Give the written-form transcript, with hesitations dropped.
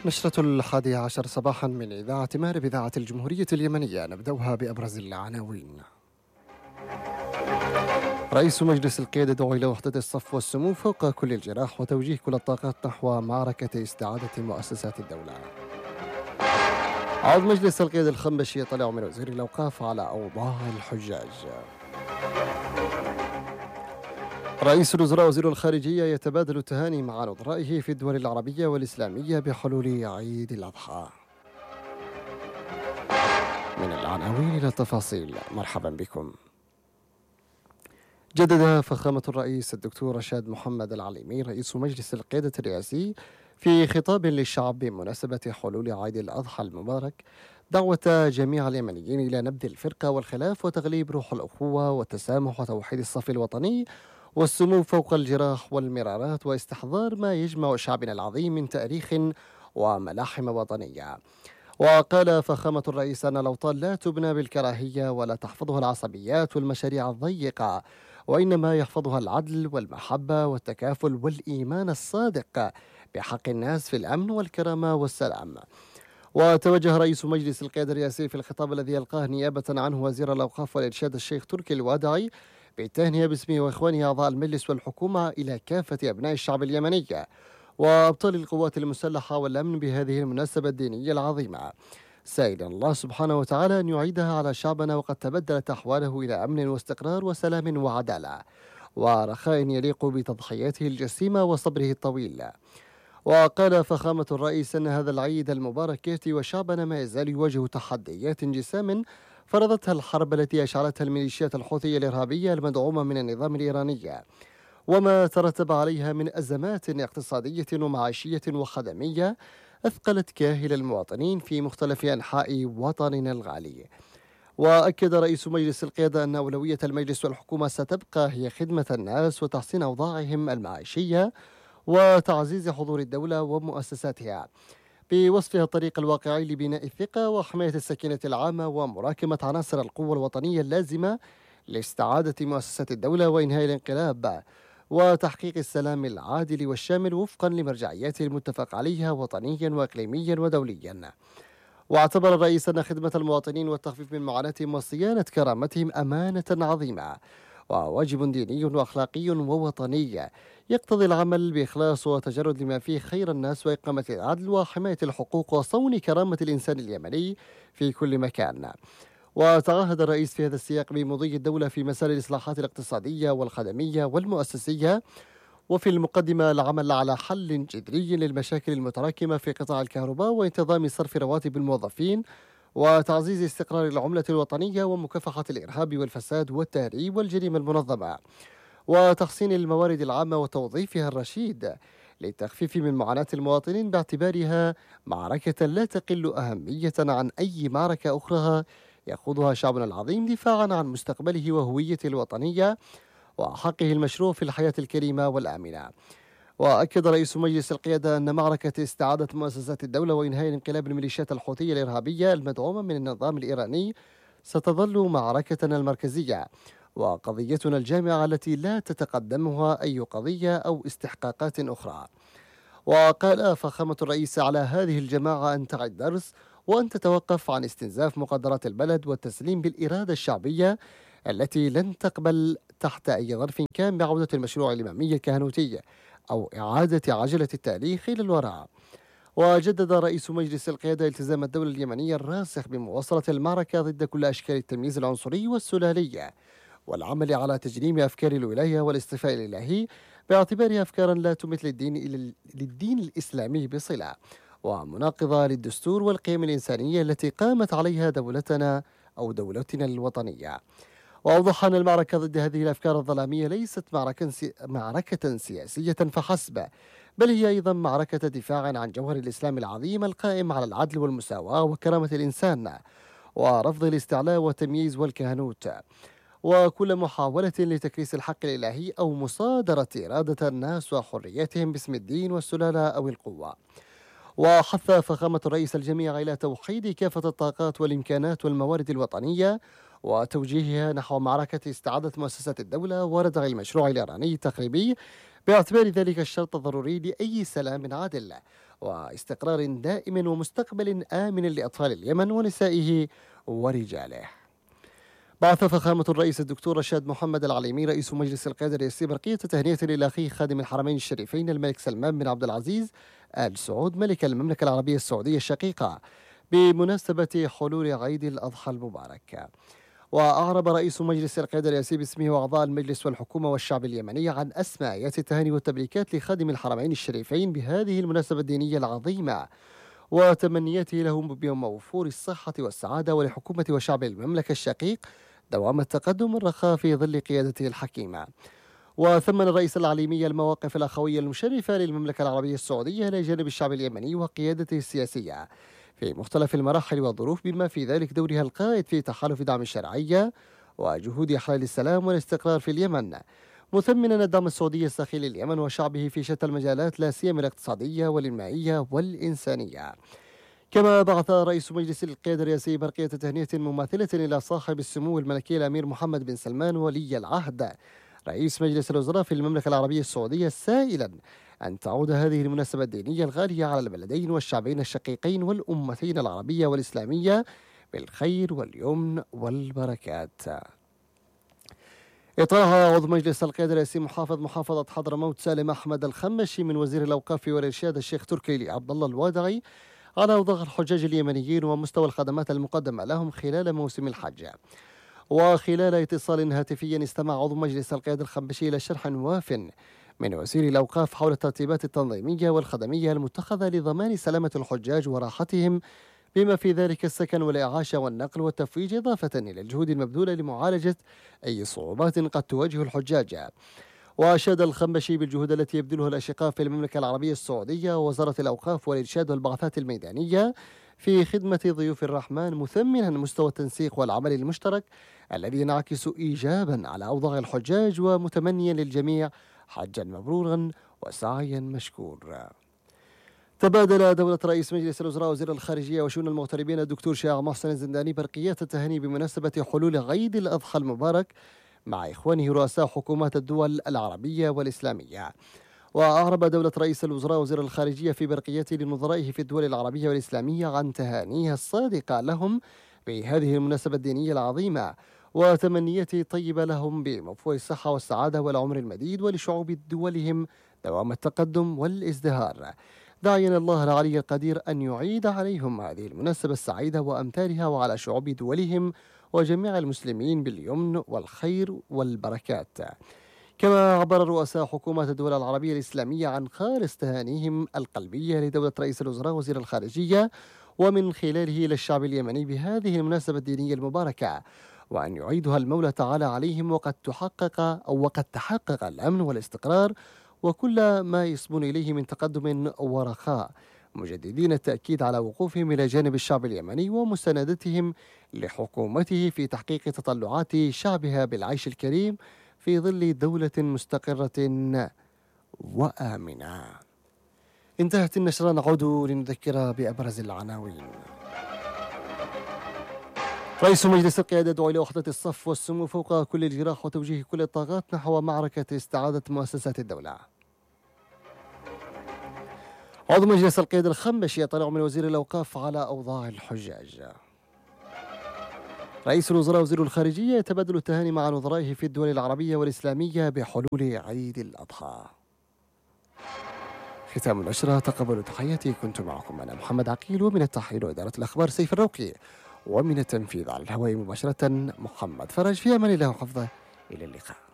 نشرة 11 صباحا من إذاعة مارب إذاعة الجمهورية اليمنية، نبدأها بأبرز العناوين. رئيس مجلس القيادة دعا إلى وحدة الصف والسمو فوق كل الجراح وتوجيه كل الطاقات نحو معركة استعادة مؤسسات الدولة. عضو مجلس القيادة الخنبشي يطلع من وزير الأوقاف على أوضاع الحجاج. رئيس الوزراء وزير الخارجية يتبادل التهاني مع نظرائه في الدول العربية والإسلامية بحلول عيد الأضحى. من العناوين إلى التفاصيل، مرحبا بكم. جدد فخامة الرئيس الدكتور رشاد محمد العليمي رئيس مجلس القيادة الرئاسي في خطاب للشعب بمناسبة حلول عيد الأضحى المبارك دعوة جميع اليمنيين إلى نبذ الفرقة والخلاف وتغليب روح الأخوة والتسامح وتوحيد الصف الوطني والسمو فوق الجراح والمرارات واستحضار ما يجمع شعبنا العظيم من تاريخ وملاحم وطنية. وقال فخامة الرئيس أن الأوطان لا تبنى بالكراهية ولا تحفظها العصبيات والمشاريع الضيقة، وإنما يحفظها العدل والمحبة والتكافل والإيمان الصادق بحق الناس في الأمن والكرامة والسلام. وتوجه رئيس مجلس القيادة الرئاسي في الخطاب الذي يلقاه نيابة عنه وزير الأوقاف والإرشاد الشيخ تركي الوادعي بالتهنئة باسمه وإخوانه أعضاء المجلس والحكومة إلى كافة أبناء الشعب اليمني وأبطال القوات المسلحة والأمن بهذه المناسبة الدينية العظيمة، سائلا الله سبحانه وتعالى أن يعيدها على شعبنا وقد تبدلت أحواله إلى أمن واستقرار وسلام وعدالة ورخاء يليق بتضحياته الجسيمة وصبره الطويل. وقال فخامة الرئيس أن هذا العيد المبارك يأتي وشعبنا ما يزال يواجه تحديات جسام فرضتها الحرب التي أشعلتها الميليشيات الحوثية الإرهابية المدعومة من النظام الإيراني، وما ترتب عليها من أزمات اقتصادية ومعيشية وخدمية أثقلت كاهل المواطنين في مختلف أنحاء وطننا الغالي. وأكد رئيس مجلس القيادة أن أولوية المجلس والحكومة ستبقى هي خدمة الناس وتحسين أوضاعهم المعيشية وتعزيز حضور الدولة ومؤسساتها بوصفها الطريق الواقعي لبناء الثقة وحماية السكينة العامة ومراكمة عناصر القوة الوطنية اللازمة لاستعادة مؤسسات الدولة وإنهاء الانقلاب وتحقيق السلام العادل والشامل وفقا لمرجعياته المتفق عليها وطنيا وإقليميا ودوليا. واعتبر الرئيس أن خدمة المواطنين والتخفيف من معاناتهم وصيانة كرامتهم أمانة عظيمة وواجب ديني وأخلاقي ووطني يقتضي العمل بإخلاص وتجرد لما فيه خير الناس وإقامة العدل وحماية الحقوق وصون كرامة الإنسان اليمني في كل مكان. وتعهد الرئيس في هذا السياق بمضي الدولة في مسار الإصلاحات الاقتصادية والخدمية والمؤسسية، وفي المقدمة العمل على حل جذري للمشاكل المتراكمة في قطاع الكهرباء وانتظام صرف رواتب الموظفين وتعزيز استقرار العملة الوطنية ومكافحة الإرهاب والفساد والتهريب والجريمة المنظمة وتحسين الموارد العامة وتوظيفها الرشيد للتخفيف من معاناة المواطنين باعتبارها معركة لا تقل أهمية عن أي معركة أخرى يخوضها شعبنا العظيم دفاعا عن مستقبله وهويته الوطنية وحقه المشروع في الحياة الكريمة والآمنة. وأكد رئيس مجلس القيادة أن معركة استعادة مؤسسات الدولة وإنهاء انقلاب الميليشيات الحوثية الإرهابية المدعومة من النظام الإيراني ستظل معركتنا المركزية وقضيتنا الجامعة التي لا تتقدمها أي قضية أو استحقاقات أخرى. وقال فخامة الرئيس على هذه الجماعة أن تعد درس وأن تتوقف عن استنزاف مقدرات البلد والتسليم بالإرادة الشعبية التي لن تقبل تحت أي ظرف كان بعودة المشروع الإمامي الكهنوتي أو إعادة عجلة التاريخ إلى الوراء. وجدد رئيس مجلس القيادة التزام الدولة اليمنية الراسخ بمواصلة المعركة ضد كل أشكال التمييز العنصري والسلالي والعمل على تجريم أفكار الولاية والاصطفاء الإلهي باعتبارها أفكارا لا تمت للدين الإسلامي بصلة ومناقضة للدستور والقيم الإنسانية التي قامت عليها دولتنا أو دولتنا الوطنية. وأوضح أن المعركة ضد هذه الأفكار الظلامية ليست معركة سياسية فحسب، بل هي أيضا معركة دفاع عن جوهر الإسلام العظيم القائم على العدل والمساواة وكرامة الإنسان ورفض الاستعلاء والتمييز والكهنوت وكل محاولة لتكريس الحق الإلهي أو مصادرة إرادة الناس وحرياتهم باسم الدين والسلالة أو القوة. وحث فخامة الرئيس الجميع إلى توحيد كافة الطاقات والإمكانات والموارد الوطنية وتوجيهها نحو معركة استعادة مؤسسات الدولة وردع المشروع الإيراني التخريبي باعتبار ذلك الشرط الضروري لأي سلام عادل. واستقرار دائم ومستقبل آمن لأطفال اليمن ونسائه ورجاله. بعث فخامة الرئيس الدكتور رشاد محمد العليمي رئيس مجلس القيادة الرئاسي برقية تهنئة إلى أخيه خادم الحرمين الشريفين الملك سلمان بن عبد العزيز آل سعود ملك المملكة العربية السعودية الشقيقة بمناسبة حلول عيد الأضحى المبارك. وأعرب رئيس مجلس القيادة الرئاسي باسمه وأعضاء المجلس والحكومة والشعب اليمني عن أسمى آيات التهاني والتبريكات لخادم الحرمين الشريفين بهذه المناسبة الدينية العظيمة، وتمنياته لهم بيوم وفور الصحة والسعادة، ولحكومة وشعب المملكة الشقيق دوام التقدم والرخاء في ظل قيادته الحكيمة. وثمن الرئيس العليمي المواقف الأخوية المشرفة للمملكة العربية السعودية إلى جانب الشعب اليمني وقيادته السياسية في مختلف المراحل والظروف، بما في ذلك دورها القائد في تحالف دعم الشرعية وجهود إحلال السلام والاستقرار في اليمن، مثمنا الدعم السعودي السخي لليمن وشعبه في شتى المجالات لا سيما الاقتصادية والإنمائية والإنسانية. كما بعث رئيس مجلس القيادة الرئاسي برقية تهنئة مماثلة إلى صاحب السمو الملكي الأمير محمد بن سلمان ولي العهد رئيس مجلس الوزراء في المملكة العربية السعودية، سائلا أن تعود هذه المناسبة الدينية الغالية على البلدين والشعبين الشقيقين والأمتين العربية والإسلامية بالخير واليمن والبركات. إطاها عضو مجلس القيادة الرئاسي محافظة حضرموت سالم أحمد الخمشي من وزير الأوقاف والإرشاد الشيخ تركي عبد الله الوادعي على أوضاع الحجاج اليمنيين ومستوى الخدمات المقدمة لهم خلال موسم الحج. وخلال اتصال هاتفي استمع عضو مجلس القيادة الخمشي إلى شرح واف من وزير الأوقاف حول الترتيبات التنظيمية والخدمية المتخذة لضمان سلامة الحجاج وراحتهم، بما في ذلك السكن والإعاشة والنقل والتفويج، إضافة إلى الجهود المبذولة لمعالجة أي صعوبات قد تواجه الحجاج. وأشاد الخمشي بالجهود التي يبذلها الأشقاء في المملكة العربية السعودية ووزارة الأوقاف والإرشاد والبعثات الميدانية في خدمة ضيوف الرحمن، مثمنا مستوى التنسيق والعمل المشترك الذي ينعكس إيجابا على أوضاع الحجاج، ومتمنيا للجميع حجا مبرورا وسعيا مشكورا. تبادل دولة رئيس مجلس الوزراء وزير الخارجية وشؤون المغتربين الدكتور شيخ محسن الزنداني برقيات التهاني بمناسبة حلول عيد الأضحى المبارك مع إخوانه رؤساء حكومات الدول العربية والإسلامية. وأعرب دولة رئيس الوزراء وزير الخارجية في برقيته لنظرائه في الدول العربية والإسلامية عن تهانيها الصادقة لهم بهذه المناسبة الدينية العظيمة، وتمنياته طيبة لهم بمفهوم الصحة والسعادة والعمر المديد، ولشعوب دولهم دوام التقدم والازدهار، داعيا الله العلي القدير أن يعيد عليهم هذه المناسبة السعيدة وأمثالها، وعلى شعوب دولهم وجميع المسلمين باليمن والخير والبركات. كما عبر رؤساء حكومات الدول العربية الإسلامية عن خالص تهانيهم القلبية لدولة رئيس الوزراء وزير الخارجية ومن خلاله للشعب اليمني بهذه المناسبة الدينية المباركة، وأن يعيدها المولى تعالى عليهم وقد تحقق الأمن والاستقرار وكل ما يصبون إليه من تقدم ورخاء، مجددين التأكيد على وقوفهم إلى جانب الشعب اليمني ومساندتهم لحكومته في تحقيق تطلعات شعبها بالعيش الكريم في ظل دولة مستقرة وآمنة. انتهت النشرة، نعود لنذكر بأبرز العناوين. رئيس مجلس القيادة دعا إلى وحدة الصف والسمو فوق كل الجراح وتوجيه كل الطاقات نحو معركة استعادة مؤسسات الدولة. عضو مجلس القيادة الخمشي يطلع من وزير الأوقاف على أوضاع الحجاج. رئيس الوزراء وزير الخارجية يتبادل التهاني مع نظرائه في الدول العربية والإسلامية بحلول عيد الأضحى. ختام النشرة، تقبلوا تحياتي، كنت معكم أنا محمد عقيل، ومن التحرير وإدارة الأخبار سيف الروقي، ومن التنفيذ على الهواء مباشرة محمد فرج. في أمان الله وحفظه، إلى اللقاء.